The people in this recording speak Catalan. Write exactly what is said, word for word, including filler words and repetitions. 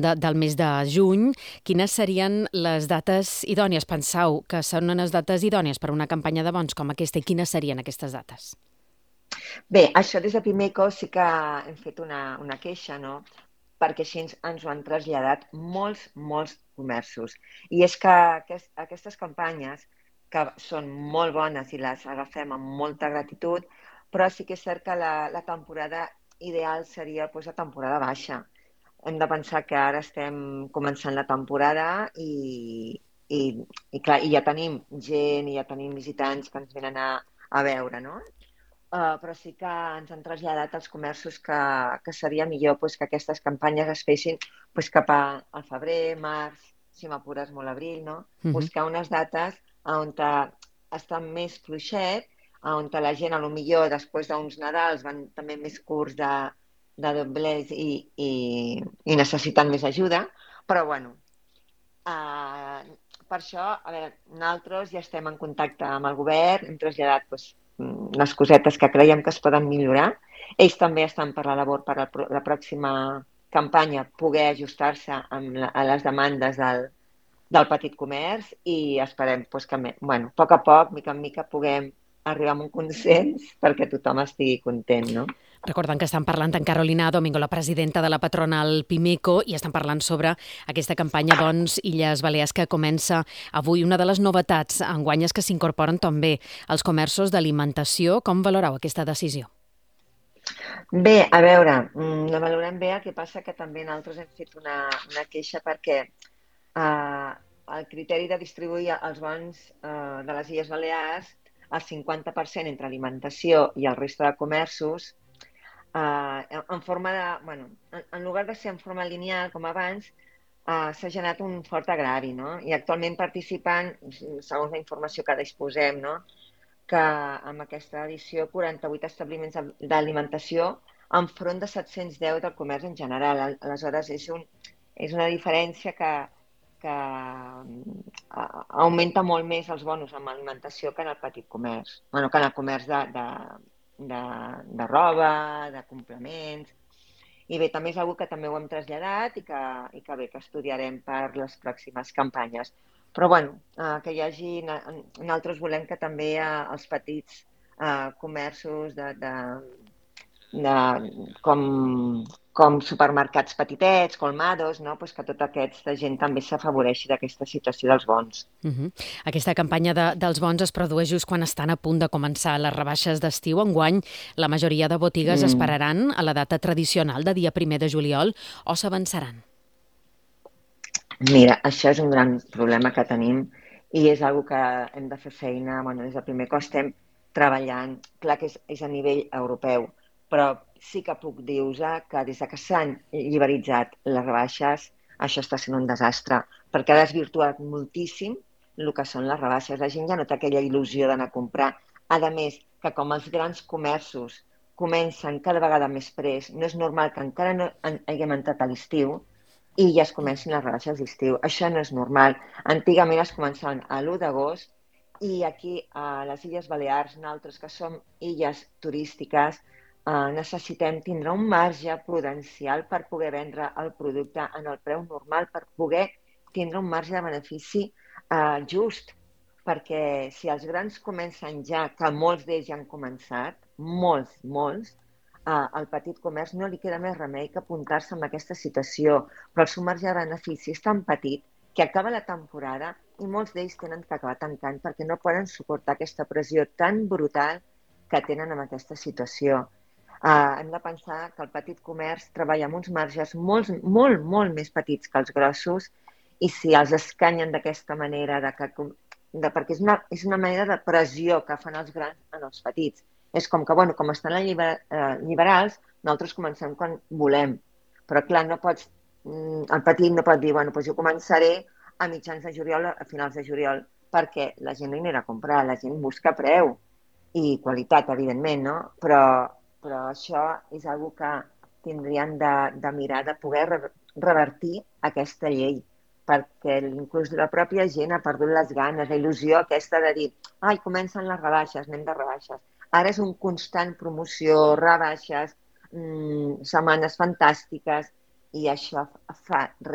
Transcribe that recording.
de, del mes de juny. Quines serien les dates idònies? Penseu que són unes dates idònies per a una campanya de bons com aquesta, i quines serien aquestes dates? Bé, això des de Pimeco sí que hem fet una, una queixa, no? Perquè així ens, ens ho han traslladat molts, molts comerços. I és que aquest, aquestes campanyes, que són molt bones i les agafem amb molta gratitud, però sí que és cert que la, la temporada ideal seria doncs, la temporada baixa. Hem de pensar que ara estem començant la temporada i, i, i, clar, i ja tenim gent i ja tenim visitants que ens venen a, a veure, no? Uh, però sí que ens han traslladat als comerços que, que seria millor pues, que aquestes campanyes es fessin pues, cap a, al febrer, març, si m'apures molt abril, no? Uh -huh. Buscar unes dates on està més fluixet, on la gent a lo millor després d'uns Nadals van també més curts de, de doblers i, i, i necessiten més ajuda, però bueno, uh, per això, a veure, nosaltres ja estem en contacte amb el govern, hem traslladat pues, les cosetes que creiem que es poden millorar. Ells també estan per la labor per la, la pròxima campanya poder ajustar-se la, a les demandes del, del petit comerç i esperem pues, que, bueno, a poc a poc, mica en mica, puguem arribar a un consens perquè tothom estigui content, no? Recordant que estan parlant amb Carolina Domingo, la presidenta de la patronal Pimeco, i estan parlant sobre aquesta campanya Bons Illes Balears que comença avui. Una de les novetats enguany és que s'incorporen també els comerços d'alimentació. Com valoreu aquesta decisió? Bé, a veure, la valorem bé, el que passa que també nosaltres hem fet una, una queixa perquè eh, el criteri de distribuir els bons eh, de les Illes Balears, el cinquanta per cent entre alimentació i el resta de comerços, eh, en forma de, bueno, en, en lloc de ser en forma lineal, com abans, eh, s'ha generat un fort agravi, no? I actualment participen, segons la informació que disposem, no? Que amb aquesta edició quaranta-vuit establiments d'alimentació enfront de set-cents deu del comerç en general. Aleshores, és, un, és una diferència que, que augmenta molt més els bonus amb alimentació que en el petit comerç, bueno, que en el comerç de, de, de, de roba, de complements. I bé, també és una que també ho hem traslladat i que, i que bé, que estudiarem per les pròximes campanyes. Però bueno, eh, que hi hagi, nosaltres volem que també eh, els petits eh, comerços de, de, de, com, com supermercats petitets, colmados, no? Pues que tota aquesta gent també s'afavoreixi d'aquesta situació dels bons. Uh -huh. Aquesta campanya de, dels bons es produeix just quan estan a punt de començar les rebaixes d'estiu. Enguany, la majoria de botigues mm. esperaran a la data tradicional de dia primer de juliol o s'avançaran? Mira, això és un gran problema que tenim i és una que hem de fer feina. Bueno, des del primer que estem treballant, clar que és, és a nivell europeu, però sí que puc dir-vos que des que s'han lliberalitzat les rebaixes, això està sent un desastre, perquè ha desvirtuat moltíssim el que són les rebaixes. La gent ja no té aquella il·lusió d'anar a comprar. A més, que com els grans comerços comencen cada vegada més prest, no és normal que encara no haguem entrat a l'estiu i ja es comencin les rebaixes d'estiu. Això no és normal. Antigament es començaven a l'u d'agost i aquí a les Illes Balears, nosaltres que som illes turístiques, eh, necessitem tindre un marge prudencial per poder vendre el producte en el preu normal, per poder tindre un marge de benefici eh, just, perquè si els grans comencen ja, que molts d'ells ja han començat, molts, molts, Uh, al petit comerç no li queda més remei que apuntar-se en aquesta situació, però el seu marge de benefici és tan petit que acaba la temporada i molts d'ells tenen que acabar tancant perquè no poden suportar aquesta pressió tan brutal que tenen en aquesta situació. Uh, hem de pensar que el petit comerç treballa amb uns marges molt, molt, molt més petits que els grossos i si els escanyen d'aquesta manera, de que, de, perquè és una, és una manera de pressió que fan els grans en els petits. És com que, bueno, com estan lliber, eh, liberals, nosaltres comencem quan volem. Però, clar, no pots, el petit no pot dir, bueno, doncs jo començaré a mitjans de juliol, a finals de juliol, perquè la gent no hi anirà a comprar, la gent busca preu i qualitat, evidentment, no? Però, però això és una que tindrien de, de mirar de poder revertir aquesta llei, perquè inclús la pròpia gent ha perdut les ganes, la il·lusió aquesta de dir, ai, comencen les rebaixes, anem de rebaixes. Ara és un constant promoció, rebaixes, mmm, setmanes fantàstiques i això fa